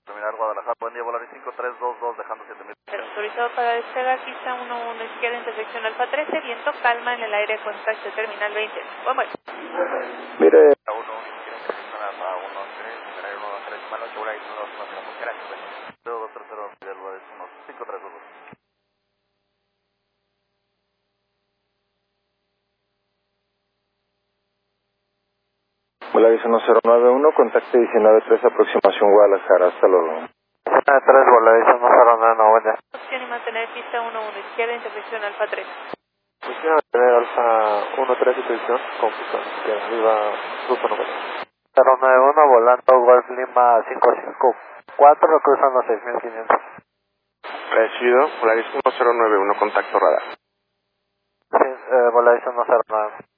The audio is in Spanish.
Terminar Guadalajara, buen día, Volaris 5322, dejando 7000. Autorizado para despegar, pista 11 izquierda, intersección Alfa 13, viento calma en el aire, contacto terminal 20. Vamos. Mire. 1, intersección Alfa 13, tener 123, mano, Volaris 1, gracias. 0230, del Volaris 5322. Volaris 1091, contacto 193, aproximación Guadalajara, hasta luego. 3, Volaris 1091, buen día. Opción y mantener pista 11 izquierda, intersección Alfa 13. Opción mantener Alfa 13, intersección, confusión izquierda, arriba, grupo número 091, volando Golf Lima 554, cruzando 6500. Recibido, Volaris 1091, contacto radar. Sí, Volaris 109.